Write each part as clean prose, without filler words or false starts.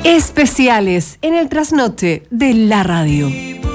Especiales en el trasnoche de la radio.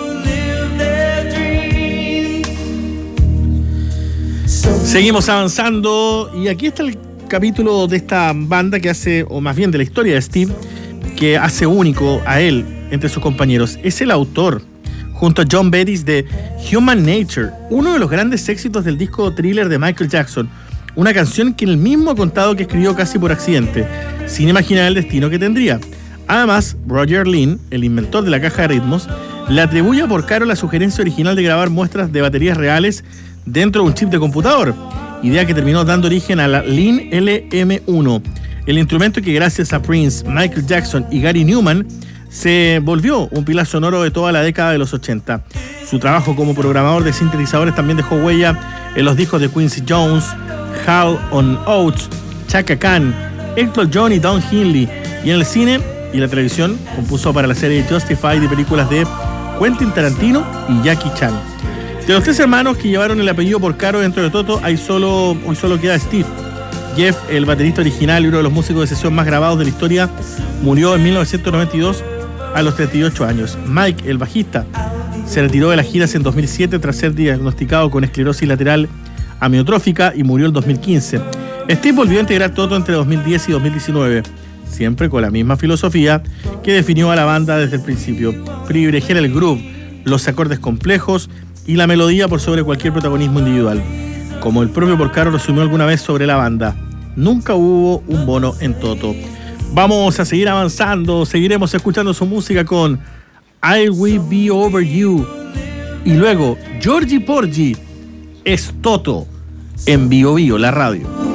Seguimos avanzando y aquí está el capítulo de esta banda que hace, o más bien de la historia de Steve, que hace único a él entre sus compañeros. Es el autor, junto a John Bettis, de Human Nature, uno de los grandes éxitos del disco Thriller de Michael Jackson, una canción que él mismo ha contado que escribió casi por accidente, sin imaginar el destino que tendría. Además, Roger Lynn, el inventor de la caja de ritmos, le atribuye a Porcaro la sugerencia original de grabar muestras de baterías reales dentro de un chip de computador, idea que terminó dando origen a la Lynn LM1, el instrumento que gracias a Prince, Michael Jackson y Gary Newman se volvió un pilar sonoro de toda la década de los 80. Su trabajo como programador de sintetizadores también dejó huella en los discos de Quincy Jones, Hall & Oates, Chaka Khan, Elton John y Don Henley, y en el cine y la televisión compuso para la serie Justified y películas de Quentin Tarantino y Jackie Chan. De los tres hermanos que llevaron el apellido Porcaro dentro de Toto, hoy solo queda Steve. Jeff, el baterista original y uno de los músicos de sesión más grabados de la historia, murió en 1992 a los 38 años. Mike, el bajista, se retiró de las giras en 2007 tras ser diagnosticado con esclerosis lateral amiotrófica y murió en 2015. Steve volvió a integrar Toto entre 2010 y 2019, siempre con la misma filosofía que definió a la banda desde el principio: privilegiar el groove, los acordes complejos y la melodía por sobre cualquier protagonismo individual. Como el propio Porcaro resumió alguna vez sobre la banda: nunca hubo un Bono en Toto. Vamos a seguir avanzando, seguiremos escuchando su música con I Will Be Over You. Y luego, Georgie Porgy es Toto en Bio Bio, la radio.